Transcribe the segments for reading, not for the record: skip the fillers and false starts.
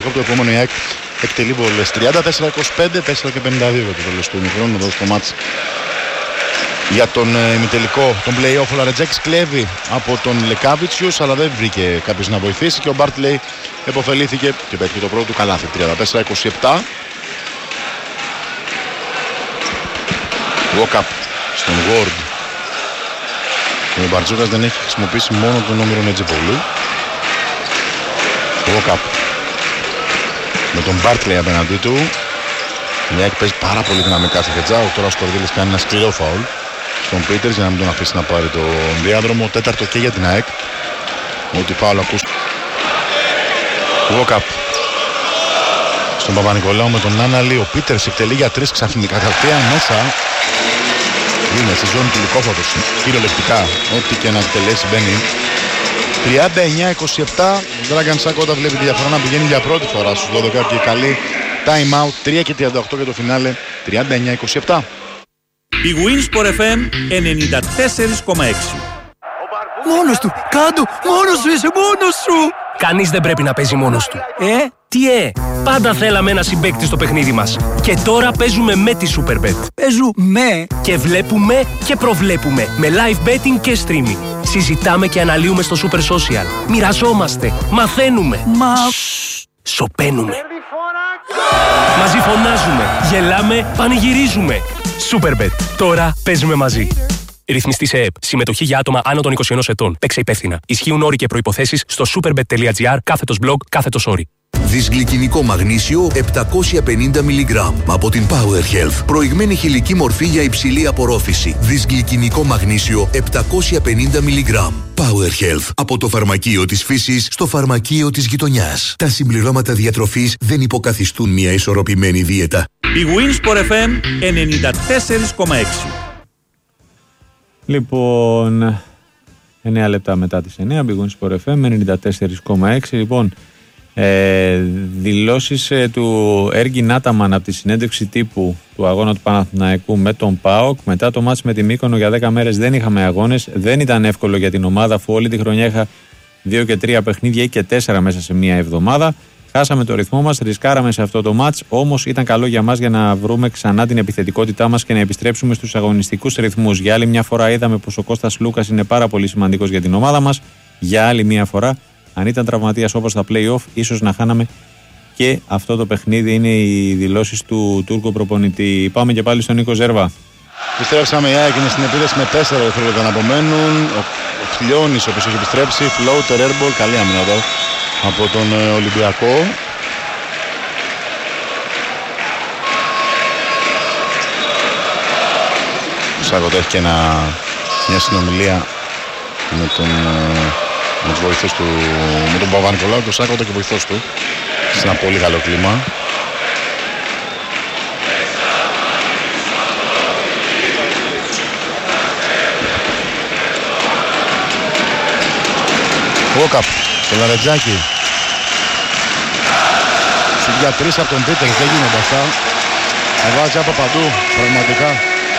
δεκάλεπτο επόμενο η ΑΕΚ εκτελεί βολές. 34-25, 4 και 52 το τέλος του ημιχρόνου εδώ στο μάτς. Για τον ημιτελικό, τον play-off, ο Λαρετζάκης κλέβει από τον Λεκάβιτσιους, αλλά δεν βρήκε κάποιος να βοηθήσει και ο Μπάρτλεϊ επωφελήθηκε και πέτυχε το πρώτο του καλάθι. 34-27. Walk-up στον Ward. Ο Μπαρτζούκας δεν έχει χρησιμοποιήσει μόνο τον νούμερο Νετζεπολού. Walk-up με τον Μπάρτλεϊ απέναντί του. Η ΑΕΚ παίζει πάρα πολύ δυναμικά στη Χετζάου. Τώρα ο Σκορδίλης κάνει ένα σκληρό φάουλ στον Πίτερς για να μην τον αφήσει να πάρει το διάδρομο. Τέταρτο και για την ΑΕΚ. Ό,τι φάουλ ακούς. Walk-up στον Παπα-Νικολάου με τον Άναλη. Ο Πίτερς εκτελεί για 3 ξαφνικά κατευθείαν μέσα. Είναι στη ζώνη του λυκόφωτος κυριολεκτικά. Ό,τι και να εκτελέσει μπαίνει. 39-27. Dragan Sako όταν βλέπει τη διαφορά να πηγαίνει για πρώτη φορά στους 12 και καλή time out. 3 και 38 για το φινάλε. 39-27. Η Winsport FM 94,6. Μόνος του, κάτω, μόνος σου είσαι, μόνος σου. Κανείς δεν πρέπει να παίζει μόνος του. Τι πάντα θέλαμε ένα συμπαίκτη στο παιχνίδι μας. Και τώρα παίζουμε με τη Superbet. Παίζουμε. Και βλέπουμε και προβλέπουμε. Με live betting και streaming. Συζητάμε και αναλύουμε στο Super Social. Μοιραζόμαστε. Μαθαίνουμε. Σωπαίνουμε. Μαζί φωνάζουμε. Γελάμε. Πανηγυρίζουμε. Superbet. Τώρα παίζουμε μαζί. Ρυθμιστή σε ΕΕΠ. Συμμετοχή για άτομα άνω των 21 ετών. Παίξε υπεύθυνα. Ισχύουν όροι και προϋποθέσεις στο superbet.gr/blog/όροι. Δυσγλυκινικό μαγνήσιο 750 mg από την Power Health. Προηγμένη χηλική μορφή για υψηλή απορρόφηση. Δυσγλυκινικό μαγνήσιο 750 mg. Power Health. Από το φαρμακείο της φύσης στο φαρμακείο της γειτονιάς. Τα συμπληρώματα διατροφής δεν υποκαθιστούν μια ισορροπημένη δίαιτα. Η Winsport FM 94,6. Λοιπόν, 9 λεπτά μετά τις 9, Big Win Sport FM 94,6. Λοιπόν, δηλώσεις του Έργη Νάταμαν από τη συνέντευξη τύπου του αγώνα του Παναθηναϊκού με τον ΠΑΟΚ. Μετά το μάτς με τη Μύκονο για 10 μέρες δεν είχαμε αγώνες. Δεν ήταν εύκολο για την ομάδα, αφού όλη τη χρονιά είχα 2 και 3 παιχνίδια ή και 4 μέσα σε μία εβδομάδα. Χάσαμε το ρυθμό μας, ρισκάραμε σε αυτό το μάτς, όμως ήταν καλό για μας για να βρούμε ξανά την επιθετικότητά μας και να επιστρέψουμε στους αγωνιστικούς ρυθμούς. Για άλλη μια φορά είδαμε πως ο Κώστας Λούκας είναι πάρα πολύ σημαντικός για την ομάδα μας. Για άλλη μια φορά, αν ήταν τραυματίας όπως στα play-off, ίσως να χάναμε και αυτό το παιχνίδι. Είναι οι δηλώσεις του Τούρκου προπονητή. Πάμε και πάλι στον Νίκο Ζέρβα. Επιστρέψαμε, η ΑΕΚ είναι στην επίδεση με 4 δευτερόλεπτα να απομένουν. Ο Φλιώνης ο οποίος έχει επιστρέψει, floater airball, καλή άμυνα εδώ από τον Ολυμπιακό. Ο Σάκοτ έχει και μια συνομιλία με τους βοηθούς του, με τον Παπα-Νικολάου και ο Σάκοτ και βοηθός του σε ένα πολύ καλό κλίμα. Walk-up στο Λαρετζάκι. Για 3 από τον Πίτερ, δεν γίνονται αυτά. Θα βάζει από παντού, πραγματικά.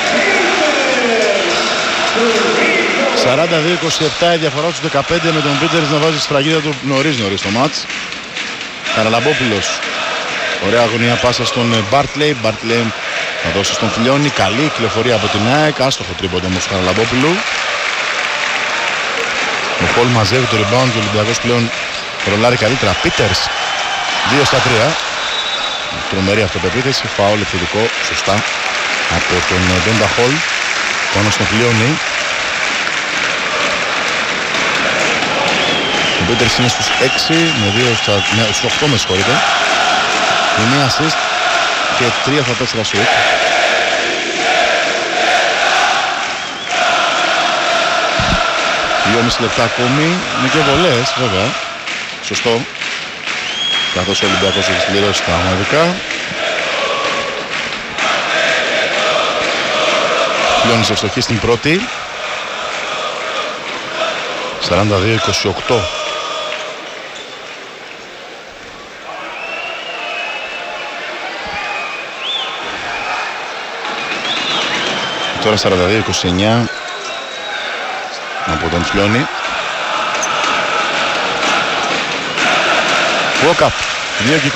42-27 η διαφορά στους 15 με τον Πίτερ να βάζει σφραγίδα του νωρίς το μάτς. Καραλαμπόπουλος. Ωραία αγωνία πάσα στον Μπάρτλεϊ. Μπάρτλεϊ θα δώσει στον Φιλιώνη. Καλή κυκλοφορία από την ΑΕΚ. Άστοχο τρίποντο όμως του Καραλαμπόπουλου. Ο Πολ μαζεύει το rebound και ο Ολυμπιακός πλέον ρολάρει καλύτερα. Πίτερς 2-3. Τρομερή αυτοπεποίθηση. Φάουλ επιθετικό σωστά από τον Ντόντα Χολ πάνω στον Φιλιώνη. Ο Πίτερς είναι στους 6 με 2 στους 8 με συγχωρείτε. Και μία assist και 3 στα 4 shoot. 2,5 λεπτά ακόμη. Είναι και βολές βέβαια. Σωστό. Καθώς ο Ολυμπιακός έχει συμπληρώσει τα ομαδικά. Φιλιώνης ευστοχή στην πρώτη. 42-28. Τώρα 42-29 από τον Φιλιώνη. Walk-up.